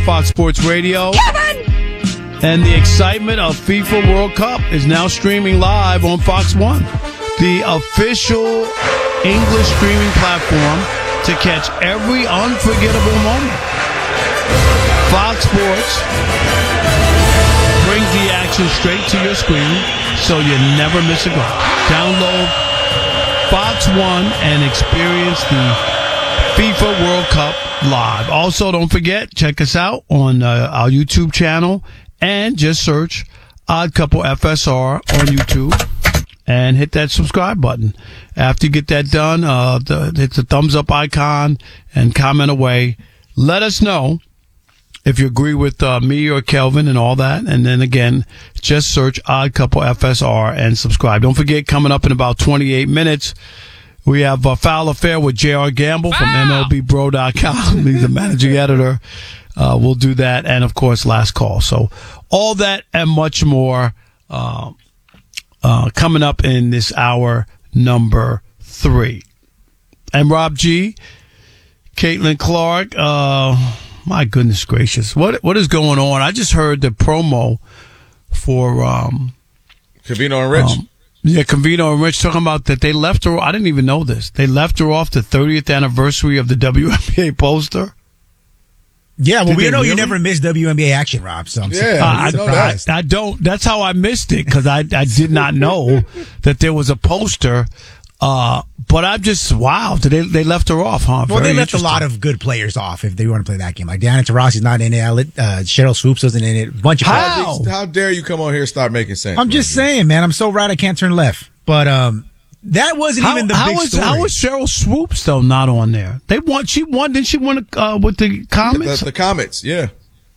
Fox Sports Radio. Kevin! And the excitement of FIFA World Cup is now streaming live on Fox One, the official English streaming platform to catch every unforgettable moment. Fox Sports brings the action straight to your screen so you never miss a goal. Download Fox One and experience the FIFA World Cup live. Also, don't forget, check us out on our YouTube channel and just search Odd Couple FSR on YouTube and hit that subscribe button. After you get that done, hit the thumbs up icon and comment away. Let us know if you agree with me or Kelvin and all that. And then again, just search Odd Couple FSR and subscribe. Don't forget, coming up in about 28 minutes, we have a Foul Affair with J.R. Gamble from MLBBro.com. He's the managing editor. We'll do that. And, of course, Last Call. So all that and much more coming up in this hour number 3. And Rob G., Caitlin Clark, my goodness gracious. What is going on? I just heard the promo for Covino and Rich. Covino and Rich talking about that they left her. I didn't even know this. They left her off the 30th anniversary of the WNBA poster. Yeah, well, we know you never miss WNBA action, Rob. So I'm surprised. I don't. That's how I missed it, because I did not know that there was a poster. But I'm just, wow, they left her off, huh? Well, they left a lot of good players off if they want to play that game. Like Diana Taurasi's not in it. Cheryl Swoops wasn't in it. A bunch of How dare you come on here and start making sense? I'm just saying, man. I'm so right I can't turn left. But that wasn't even the big story. How was Cheryl Swoops, though, not on there? She won. Didn't she win with the Comets? The Comets, yeah.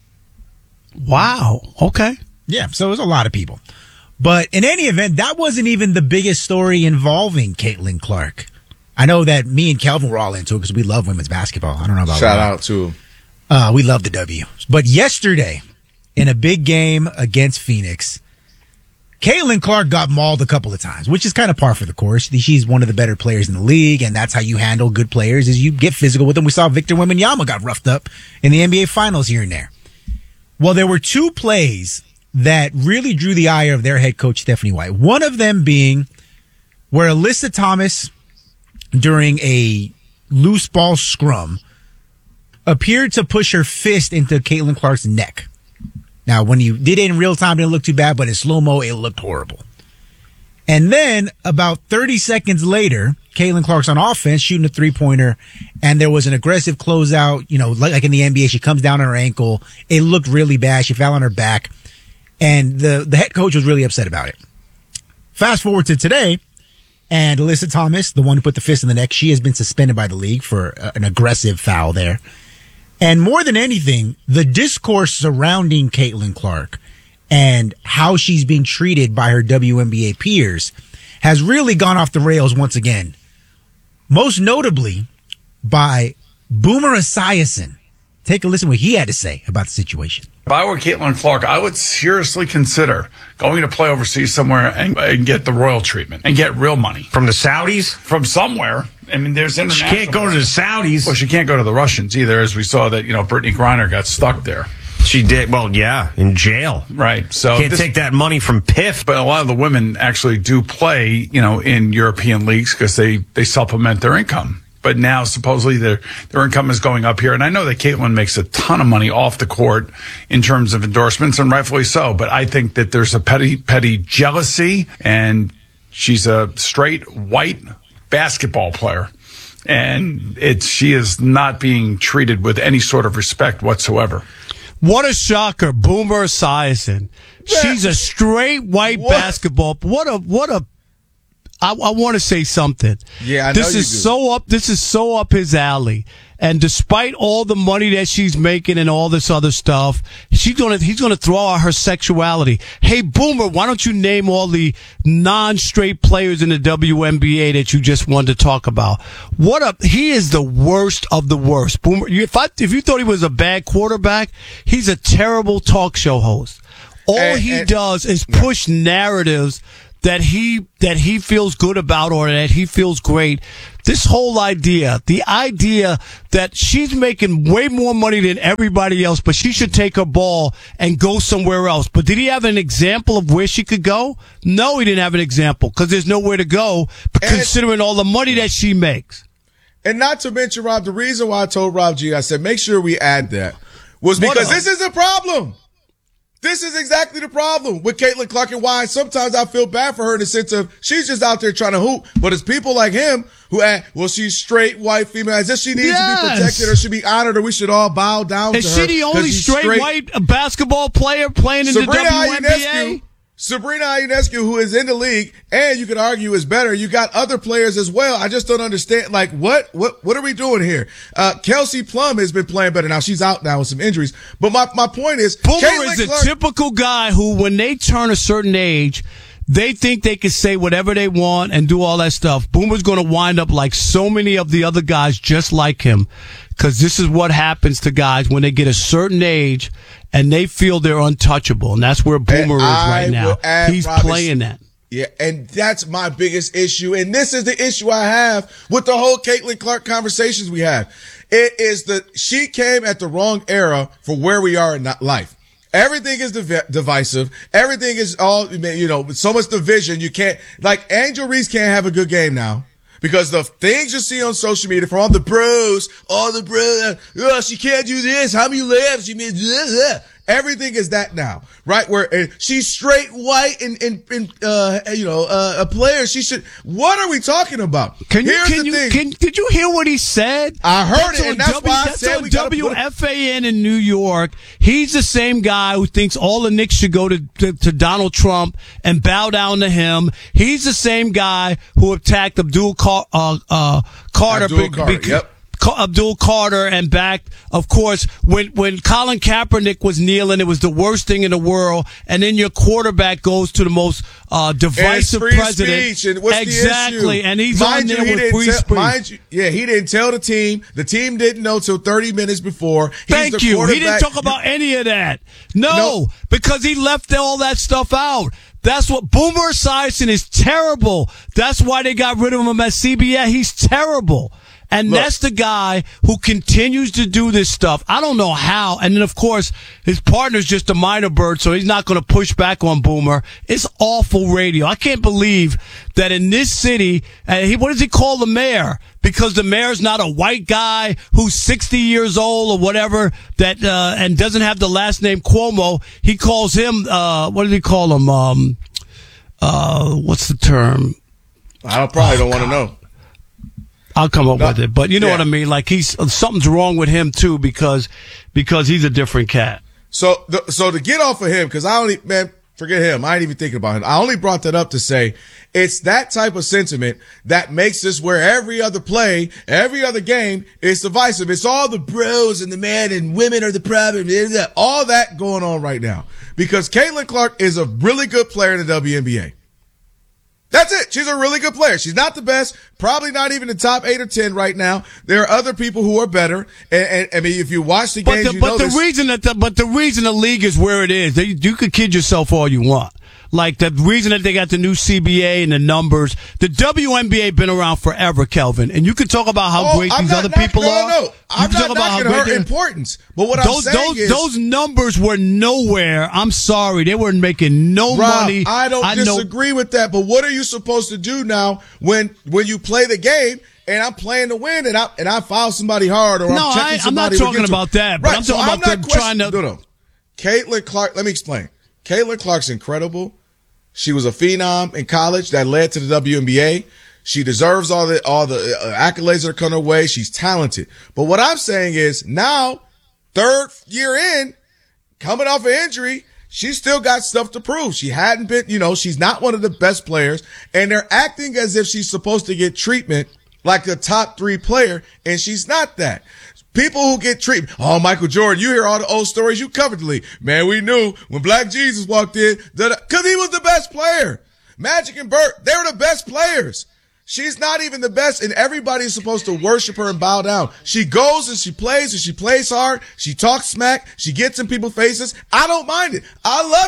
Wow. Okay. Yeah, so it was a lot of people. But in any event, that wasn't even the biggest story involving Caitlin Clark. I know that me and Kelvin were all into it because we love women's basketball. I don't know about Shout out to we love the W. But yesterday, in a big game against Phoenix, Caitlin Clark got mauled a couple of times, which is kind of par for the course. She's one of the better players in the league, and that's how you handle good players, is you get physical with them. We saw Victor Wembanyama got roughed up in the NBA Finals here and there. Well, there were 2 plays that really drew the ire of their head coach, Stephanie White. One of them being where Alyssa Thomas, during a loose ball scrum, appeared to push her fist into Caitlin Clark's neck. Now, when you did it in real time, it didn't look too bad, but in slow-mo, it looked horrible. And then, about 30 seconds later, Caitlin Clark's on offense, shooting a three-pointer, and there was an aggressive closeout, like in the NBA. She comes down on her ankle. It looked really bad. She fell on her back. And the head coach was really upset about it. Fast forward to today, and Alyssa Thomas, the one who put the fist in the neck, she has been suspended by the league for an aggressive foul there. And more than anything, the discourse surrounding Caitlin Clark and how she's being treated by her WNBA peers has really gone off the rails once again. Most notably by Boomer Esiason. Take a listen to what he had to say about the situation. If I were Caitlin Clark, I would seriously consider going to play overseas somewhere and get the royal treatment and get real money. From the Saudis? From somewhere. I mean, there's international. She can't go to the Saudis. Well, she can't go to the Russians either, as we saw that, Brittany Griner got stuck there. She did. Well, yeah, in jail. Right. So can't take that money from PIF. But a lot of the women actually do play, in European leagues because they supplement their income. But now supposedly their income is going up here. And I know that Caitlin makes a ton of money off the court in terms of endorsements, and rightfully so. But I think that there's a petty jealousy, and she's a straight white basketball player. And she is not being treated with any sort of respect whatsoever. What a shocker, Boomer Esiason. She's a straight white basketball. I want to say something. Yeah, I know this is so up his alley. And despite all the money that she's making and all this other stuff, he's gonna throw out her sexuality. Hey, Boomer, why don't you name all the non-straight players in the WNBA that you just wanted to talk about? He is the worst of the worst. Boomer, if you thought he was a bad quarterback, he's a terrible talk show host. All he does is push narratives that he feels good about or that he feels great. This whole idea, the idea that she's making way more money than everybody else, but she should take her ball and go somewhere else. But did he have an example of where she could go? No, he didn't have an example because there's nowhere to go, considering all the money that she makes. And not to mention, Rob, the reason why I told Rob G, I said, make sure we add that, was because this is a problem. This is exactly the problem with Caitlin Clark, and why sometimes I feel bad for her in the sense of she's just out there trying to hoop, but it's people like him who add, well, she's straight white female, as if she needs to be protected or should be honored or we should all bow down to her. Is she the only straight white basketball player playing in the WNBA? Sabrina Ionescu, who is in the league, and you could argue is better. You got other players as well. I just don't understand. Like, what are we doing here? Kelsey Plum has been playing better. Now she's out now with some injuries. But my point is, Boomer is a typical guy who, when they turn a certain age, they think they can say whatever they want and do all that stuff. Boomer's going to wind up like so many of the other guys just like him, because this is what happens to guys when they get a certain age and they feel they're untouchable. And that's where Boomer is right now. He's playing that. Yeah, and that's my biggest issue. And this is the issue I have with the whole Caitlin Clark conversations we have. It is she came at the wrong era for where we are in life. Everything is divisive. Everything is all, with so much division. You can't, like, Angel Reese can't have a good game now because the things you see on social media from all the bros, she can't do this. How many layups she made? Everything is that now, right? Where she's straight white and a player. She should. What are we talking about? Did you hear what he said? I heard it, and that's why I said we got WFAN in New York. He's the same guy who thinks all the Knicks should go to Donald Trump and bow down to him. He's the same guy who attacked Abdul Carter. Yep. Abdul Carter and backed, of course, when Colin Kaepernick was kneeling, it was the worst thing in the world. And then your quarterback goes to the most divisive president. Speech. And what's exactly. The issue? And he's on there with free speech. He didn't tell the team. The team didn't know till 30 minutes before. Thank you. He didn't talk about any of that. No, because he left all that stuff out. That's what Boomer Esiason is terrible. That's why they got rid of him at CBS. He's terrible. And that's the guy who continues to do this stuff. I don't know how. And then, of course, his partner's just a minor bird, so he's not going to push back on Boomer. It's awful radio. I can't believe that in this city, what does he call the mayor? Because the mayor's not a white guy who's 60 years old or whatever that and doesn't have the last name Cuomo. He calls him, what does he call him? What's the term? I probably don't want to know. I'll come up with it, but you know what I mean. Like something's wrong with him too because he's a different cat. So to get off of him, because forget him. I ain't even thinking about him. I only brought that up to say it's that type of sentiment that makes this where every other play, every other game is divisive. It's all the bros and the men and women are the problem. All that going on right now because Caitlin Clark is a really good player in the WNBA. That's it. She's a really good player. She's not the best, probably not even the top 8 or 10 right now. There are other people who are better. And I mean, if you watch the games, the reason the league is where it is, you could kid yourself all you want. Like the reason that they got the new CBA and the numbers, the WNBA been around forever, Kelvin. And you could talk about how great these other people are. No, I'm not knocking her importance. But what I'm saying is those numbers were nowhere. I'm sorry, they weren't making no money. I don't disagree with that. But what are you supposed to do now when you play the game? And I'm playing to win, and I foul somebody hard, or I'm checking somebody. I'm not talking about that. But right, I'm talking about them trying to. No. Caitlin Clark. Let me explain. Caitlin Clark's incredible. She was a phenom in college that led to the WNBA. She deserves all the accolades that are coming her way. She's talented. But what I'm saying is now, third year in, coming off an injury, she's still got stuff to prove. She hadn't been, she's not one of the best players, and they're acting as if she's supposed to get treatment like a top 3 player, and she's not that. People who get treatment. Oh, Michael Jordan, you hear all the old stories. You covered the league. Man, we knew when Black Jesus walked in, because he was the best player. Magic and Bert, they were the best players. She's not even the best, and everybody's supposed to worship her and bow down. She goes and she plays hard. She talks smack. She gets in people's faces. I don't mind it. I love it.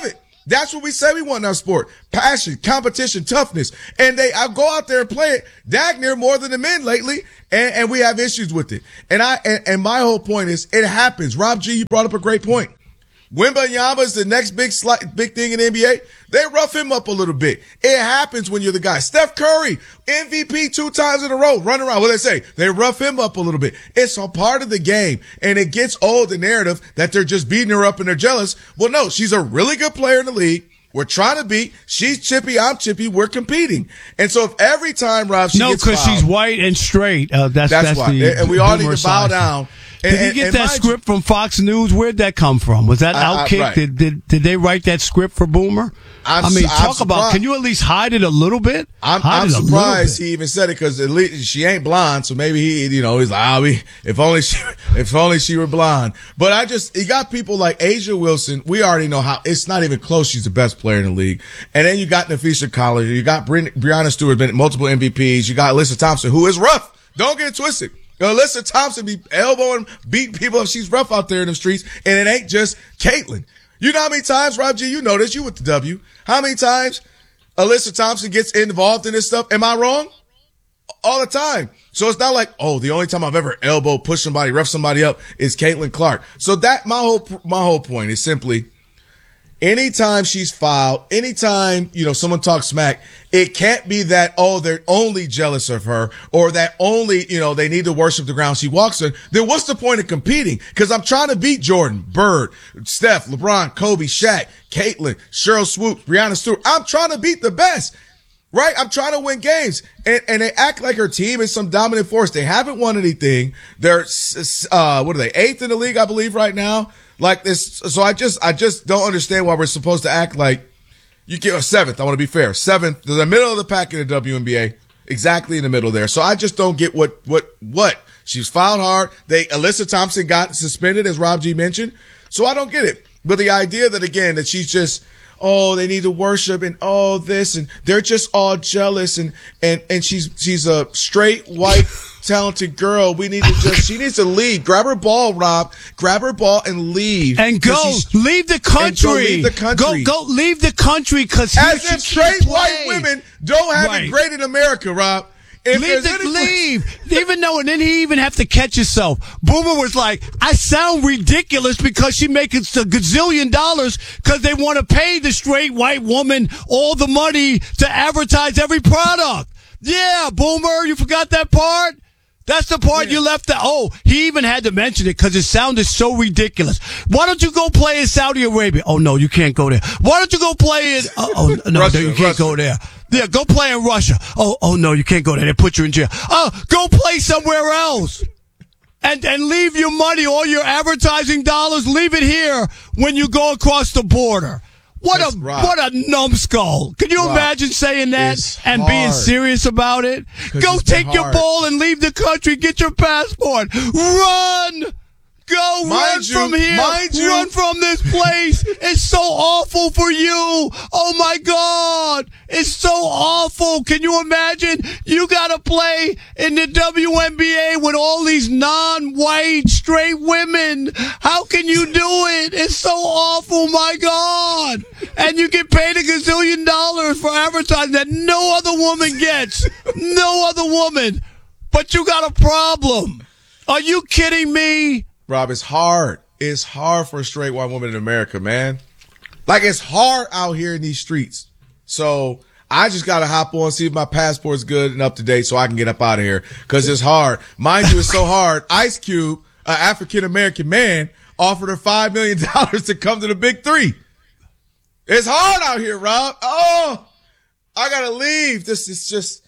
That's what we say we want in our sport. Passion, competition, toughness. And I go out there and play it dag near more than the men lately. And we have issues with it. And my whole point is it happens. Rob G, you brought up a great point. Wembanyama is the next big thing in the NBA. They rough him up a little bit. It happens when you're the guy. Steph Curry, MVP 2 times in a row, run around. What do they say? They rough him up a little bit. It's a part of the game. And it gets old, the narrative that they're just beating her up and they're jealous. Well, no, she's a really good player in the league. We're trying to beat. She's chippy. I'm chippy. We're competing. And so if every time, Rob, she gets because fouled, she's white and straight. That's why. And we all need to bow down. Did he get that script from Fox News? Where'd that come from? Was that Outkick? Right. Did they write that script for Boomer? I'm talk about. Can you at least hide it a little bit? I'm surprised he even said it because at least she ain't blonde, so maybe he's like, if only she were blonde. But he got people like Asia Wilson. We already know how it's not even close. She's the best player in the league. And then you got Nafisa Collier, you got Brianna Stewart, been multiple MVPs. You got Alyssa Thompson, who is rough. Don't get it twisted. Alyssa Thompson be elbowing, beating people up. She's rough out there in the streets, and it ain't just Caitlin. You know how many times, Rob G, you know this, you with the W. How many times Alyssa Thompson gets involved in this stuff? Am I wrong? All the time. So it's not like, the only time I've ever elbowed, pushed somebody, roughed somebody up is Caitlin Clark. So that, my whole point is simply, anytime she's fouled, anytime, someone talks smack, it can't be that, they're only jealous of her or that only, they need to worship the ground she walks on. Then what's the point of competing? Cause I'm trying to beat Jordan, Bird, Steph, LeBron, Kobe, Shaq, Caitlin, Cheryl Swoops, Brianna Stewart. I'm trying to beat the best. Right? I'm trying to win games. And they act like her team is some dominant force. They haven't won anything. They're, 8th in the league, I believe, right now. Like this. So I just don't understand why we're supposed to act like you get a 7th. I want to be fair. 7th, the middle of the pack in the WNBA. Exactly in the middle there. So I just don't get what. She's fouled hard. Alyssa Thompson got suspended, as Rob G mentioned. So I don't get it. But the idea that, again, that she's just, they need to worship and this, and they're just all jealous, and she's a straight white talented girl. She needs to leave. Grab her ball, Rob. Grab her ball and leave. And leave the country. Go leave the country. Go leave the country because as if straight white women don't have it great in America, Rob. Leave. Even though, and then he even have to catch himself. Boomer was like, I sound ridiculous because she makes a gazillion dollars because they want to pay the straight white woman all the money to advertise every product. Yeah, Boomer, you forgot that part? That's the part you left out. He even had to mention it because it sounded so ridiculous. Why don't you go play in Saudi Arabia? Oh, no, you can't go there. Why don't you go play in... Russia, you can't go there. Yeah, go play in Russia. Oh, no, you can't go there. They put you in jail. Go play somewhere else. And leave your money, all your advertising dollars, leave it here when you go across the border. What a numbskull. Can you imagine saying that and being serious about it? Go take your ball and leave the country. Get your passport. Run! Go run from here. Run from this place. It's so awful for you. Oh my God. It's so awful. Can you imagine? You got to play in the WNBA with all these non-white straight women. How can you do it? It's so awful. My God. And you get paid $1 gazillion for advertising that no other woman gets. No other woman. But you got a problem. Are you kidding me? Rob, it's hard. It's hard for a straight white woman in America, man. Like, it's hard out here in these streets. So I just got to hop on, see if my passport's good and up to date so I can get up out of here because it's hard. Mind you, it's so hard. Ice Cube, an African-American man, offered her $5 million to come to the Big Three. It's hard out here, Rob. I got to leave. This is just,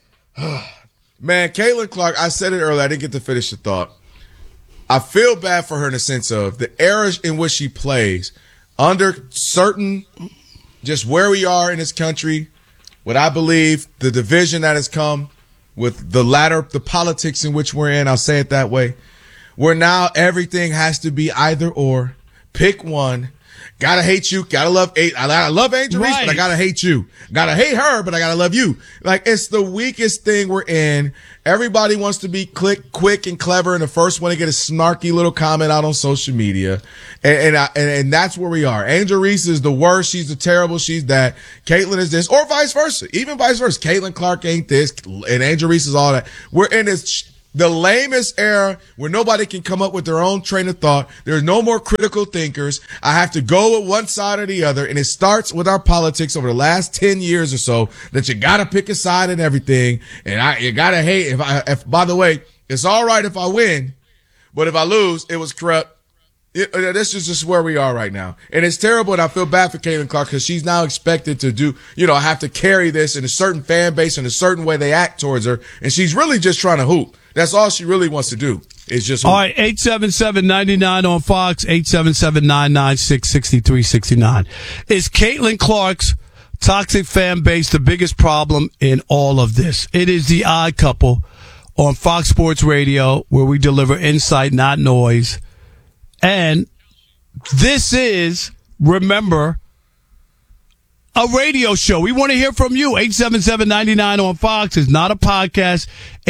man, Caitlin Clark, I said it earlier. I didn't get to finish the thought. I feel bad for her in the sense of the era in which she plays under certain, just where we are in this country, what I believe, the division that has come with the politics in which we're in, I'll say it that way, where now everything has to be either or. Pick one. Gotta hate you. Gotta love. I love Angel Reese, but I gotta hate you. Gotta hate her, but I gotta love you. Like, it's the weakest thing we're in. Everybody wants to be quick and clever, and the first one to get a snarky little comment out on social media. And that's where we are. Angel Reese is the worst. She's the terrible. She's that. Caitlin is this, or vice versa. Even vice versa. Caitlin Clark ain't this, and Angel Reese is all that. We're in the lamest era where nobody can come up with their own train of thought. There's no more critical thinkers. I have to go with one side or the other. And it starts with our politics over the last 10 years or so, that you got to pick a side in everything. And you got to hate if, by the way, it's all right if I win, but if I lose, it was corrupt. This is just where we are right now. And it's terrible. And I feel bad for Caitlin Clark, because she's now expected to do, have to carry this in a certain fan base in a certain way they act towards her. And she's really just trying to hoop. That's all she really wants to do, is just hoop. All right, 877-99 on Fox, 877-996-6369. Is Caitlin Clark's toxic fan base the biggest problem in all of this? It is The Odd Couple on Fox Sports Radio, where we deliver insight, not noise. And this is, remember, a radio show. We want to hear from you. 877-99 on Fox is not a podcast.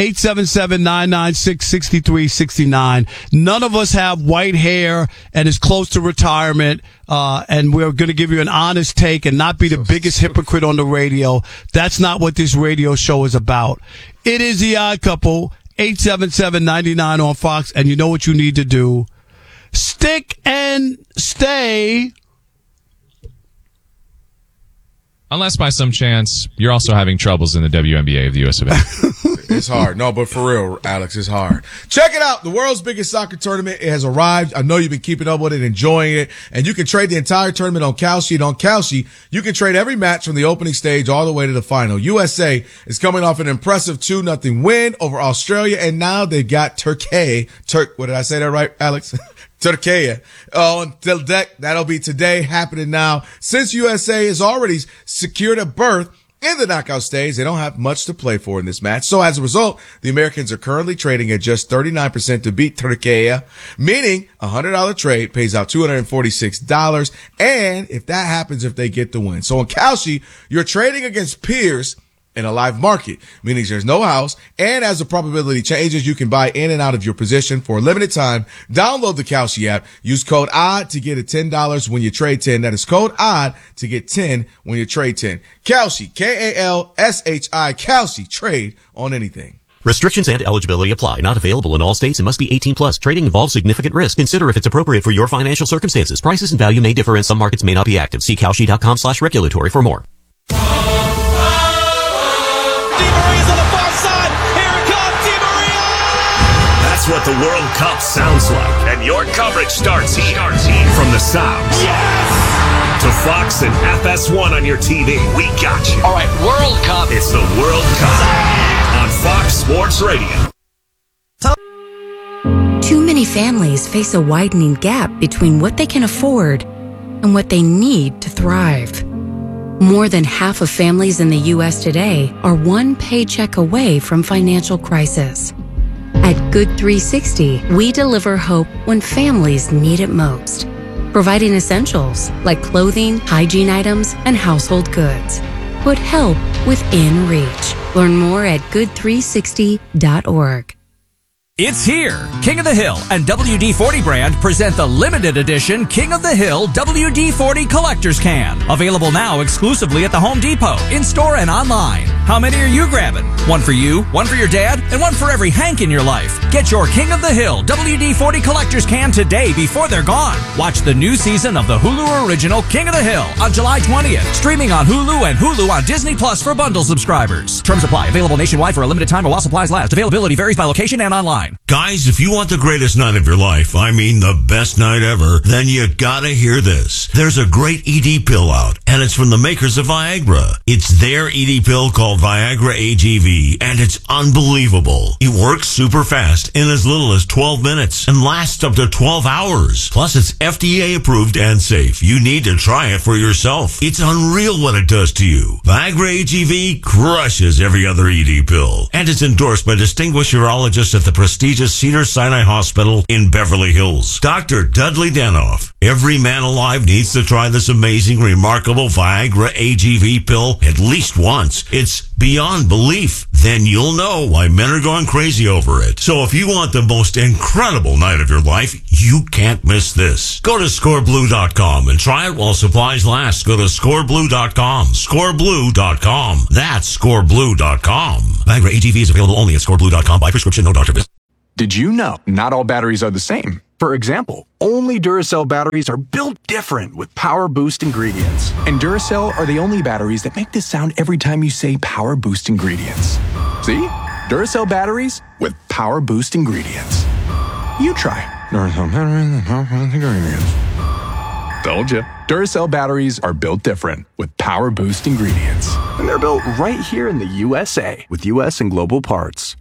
877-996-6369. None of us have white hair and is close to retirement. And we're going to give you an honest take and not be the biggest hypocrite on the radio. That's not what this radio show is about. It is The Odd Couple. 877-99 on Fox. And you know what you need to do. Stick and stay. Unless by some chance you're also having troubles in the WNBA of the US of A. It's hard. No, but for real, Alex, it's hard. Check it out. The world's biggest soccer tournament, it has arrived. I know you've been keeping up with it, enjoying it, and you can trade the entire tournament on Kalshi. And on Kalshi, you can trade every match from the opening stage all the way to the final. USA is coming off an impressive 2-0 win over Australia, and now they've got Turkey. What did I say that right, Alex? Turkey. On the deck. That'll be today, happening now. Since USA has already secured a berth in the knockout stage, they don't have much to play for in this match. So as a result, the Americans are currently trading at just 39% to beat Turkey, meaning a $100 trade pays out $246. And if that happens, if they get the win. So on Kalshi, you're trading against peers in a live market, meaning there's no house. And as the probability changes, you can buy in and out of your position for a limited time. Download the Kalshi app. Use code ODD to get $10 when you trade 10. That is code ODD to get 10 when you trade 10. Kalshi, Kalshi, Kalshi, trade on anything. Restrictions and eligibility apply. Not available in all states and must be 18 plus. Trading involves significant risk. Consider if it's appropriate for your financial circumstances. Prices and value may differ and some markets may not be active. See Kalshi.com/regulatory for more. That's what the World Cup sounds like. And your coverage starts here. From the South. Yes! To Fox and FS1 on your TV. We got you. All right, World Cup. It's the World Cup on Fox Sports Radio. Too many families face a widening gap between what they can afford and what they need to thrive. More than half of families in the U.S. today are one paycheck away from financial crisis. At Good 360, we deliver hope when families need it most, providing essentials like clothing, hygiene items, and household goods. Put help within reach. Learn more at good360.org. It's here. King of the Hill and WD-40 brand present the limited edition King of the Hill WD-40 Collector's Can. Available now exclusively at the Home Depot, in-store and online. How many are you grabbing? One for you, one for your dad, and one for every Hank in your life. Get your King of the Hill WD-40 Collector's Can today before they're gone. Watch the new season of the Hulu original King of the Hill on July 20th. Streaming on Hulu and Hulu on Disney Plus for bundle subscribers. Terms apply. Available nationwide for a limited time or while supplies last. Availability varies by location and online. Guys, if you want the greatest night of your life, I mean the best night ever, then you gotta hear this. There's a great ED pill out, and it's from the makers of Viagra. It's their ED pill called Viagra AGV, and it's unbelievable. It works super fast in as little as 12 minutes and lasts up to 12 hours. Plus, it's FDA approved and safe. You need to try it for yourself. It's unreal what it does to you. Viagra AGV crushes every other ED pill, and it's endorsed by distinguished urologists at the prestigious Cedars-Sinai Hospital in Beverly Hills. Dr. Dudley Danoff. Every man alive needs to try this amazing, remarkable Viagra AGV pill at least once. It's beyond belief. Then you'll know why men are going crazy over it. So if you want the most incredible night of your life, you can't miss this. Go to scoreblue.com and try it while supplies last. Go to scoreblue.com. Scoreblue.com. That's scoreblue.com. Viagra AGV is available only at scoreblue.com by prescription, no doctor visit. Did you know not all batteries are the same? For example, only Duracell batteries are built different with Power Boost ingredients. And Duracell are the only batteries that make this sound every time you say Power Boost ingredients. See? Duracell batteries with Power Boost ingredients. You try Duracell batteries with Power Boost ingredients. Told you. Duracell batteries are built different with Power Boost ingredients. And they're built right here in the USA with US and global parts.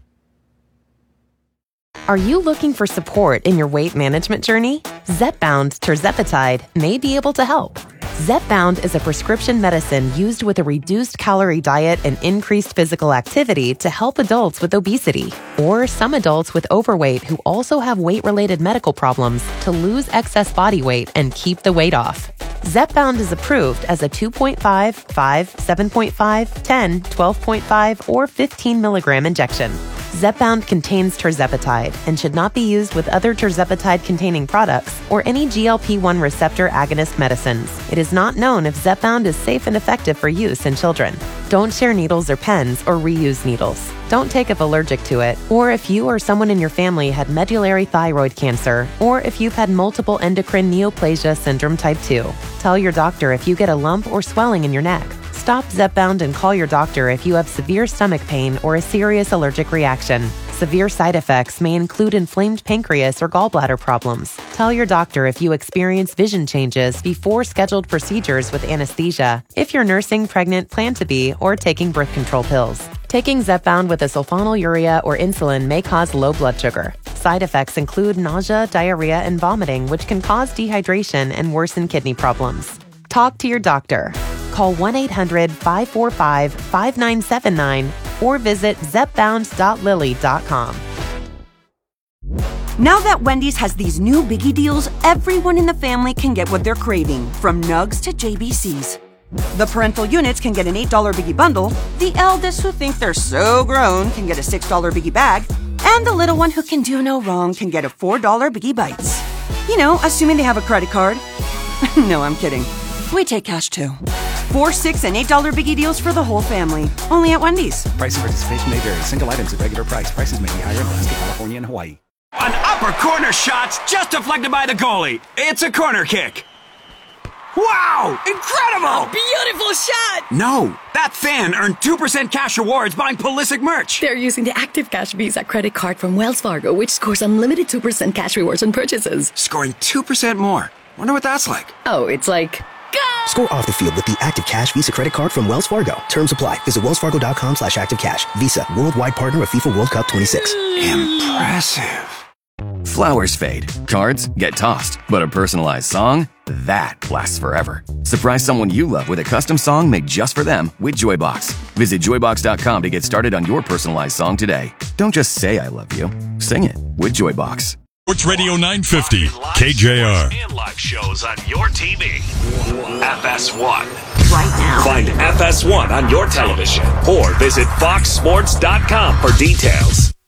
Are you looking for support in your weight management journey? Zepbound tirzepatide may be able to help. Zepbound is a prescription medicine used with a reduced calorie diet and increased physical activity to help adults with obesity or some adults with overweight who also have weight-related medical problems to lose excess body weight and keep the weight off. Zepbound is approved as a 2.5, 5, 7.5, 10, 12.5, or 15 milligram injection. Zepbound contains tirzepatide and should not be used with other tirzepatide-containing products or any GLP-1 receptor agonist medicines. It is not known if Zepbound is safe and effective for use in children. Don't share needles or pens or reuse needles. Don't take if allergic to it, or if you or someone in your family had medullary thyroid cancer, or if you've had multiple endocrine neoplasia syndrome type 2. Tell your doctor if you get a lump or swelling in your neck. Stop Zepbound and call your doctor if you have severe stomach pain or a serious allergic reaction. Severe side effects may include inflamed pancreas or gallbladder problems. Tell your doctor if you experience vision changes before scheduled procedures with anesthesia, if you're nursing, pregnant, plan to be, or taking birth control pills. Taking Zepbound with a sulfonylurea or insulin may cause low blood sugar. Side effects include nausea, diarrhea, and vomiting, which can cause dehydration and worsen kidney problems. Talk to your doctor. Call 1-800-545-5979 or visit zepbound.lily.com. Now that Wendy's has these new biggie deals, everyone in the family can get what they're craving, from nugs to JBCs. The parental units can get an $8 biggie bundle, the eldest who think they're so grown can get a $6 biggie bag, and the little one who can do no wrong can get a $4 biggie bites. You know, assuming they have a credit card. No, I'm kidding. We take cash too. 4, 6, and $8 biggie deals for the whole family. Only at Wendy's. Price and participation may vary. Single items at regular price. Prices may be higher in Alaska, California, and Hawaii. An upper corner shot's just deflected by the goalie. It's a corner kick. Wow! Incredible! A beautiful shot! No, that fan earned 2% cash rewards buying Pulisic merch. They're using the Active Cash Visa credit card from Wells Fargo, which scores unlimited 2% cash rewards on purchases. Scoring 2% more. Wonder what that's like. Oh, it's like... Score off the field with the Active Cash Visa credit card from Wells Fargo. Terms apply. Visit wellsfargo.com/activecash. Visa, worldwide partner of FIFA World Cup 26. Impressive. Flowers fade, cards get tossed, but a personalized song, that lasts forever. Surprise someone you love with a custom song made just for them with Joybox. Visit joybox.com to get started on your personalized song today. Don't just say I love you, sing it with Joybox. Sports Radio 950, KJR. And live shows on your TV. FS1. Right now. Find FS1 on your television or visit foxsports.com for details.